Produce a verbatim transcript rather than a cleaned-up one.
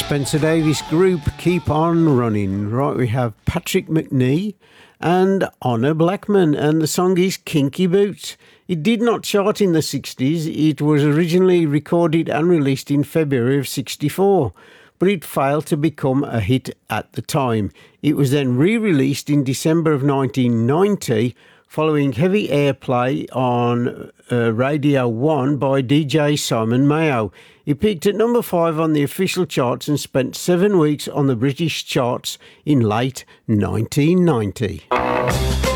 Spencer Davis Group, Keep On Running. Right, we have Patrick McNee and Honor Blackman, and the song is Kinky Boots. It did not chart in the sixties. It was originally recorded and released in February of sixty-four, but it failed to become a hit at the time. It was then re-released in December of nineteen ninety, following heavy airplay on uh, Radio one by D J Simon Mayo. It peaked at number five on the official charts and spent seven weeks on the British charts in late nineteen ninety.